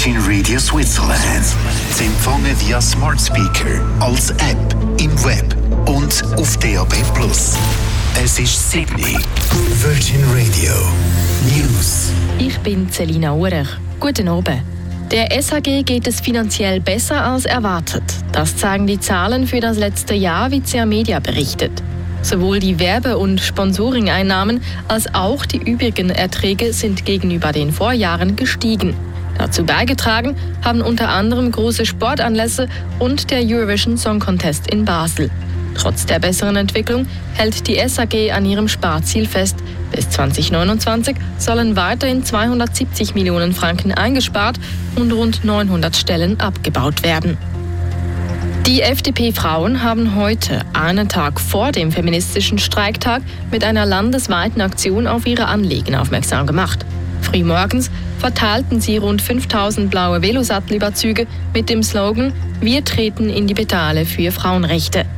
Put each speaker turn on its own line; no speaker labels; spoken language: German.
Virgin Radio Switzerland. Sie empfangen via Smart Speaker, als App, im Web und auf DAB+. Es ist Sydney. Virgin Radio News.
Ich bin Selina Urech. Guten Abend. Der SHG geht es finanziell besser als erwartet. Das zeigen die Zahlen für das letzte Jahr, wie CA Media berichtet. Sowohl die Werbe- und Sponsoring-Einnahmen als auch die übrigen Erträge sind gegenüber den Vorjahren gestiegen. Dazu beigetragen haben unter anderem große Sportanlässe und der Eurovision Song Contest in Basel. Trotz der besseren Entwicklung hält die SHG an ihrem Sparziel fest. Bis 2029 sollen weiterhin 270 Millionen Franken eingespart und rund 900 Stellen abgebaut werden. Die FDP-Frauen haben heute, einen Tag vor dem feministischen Streiktag, mit einer landesweiten Aktion auf ihre Anliegen aufmerksam gemacht. Frühmorgens verteilten sie rund 5000 blaue Velosattelüberzüge mit dem Slogan: Wir treten in die Pedale für Frauenrechte.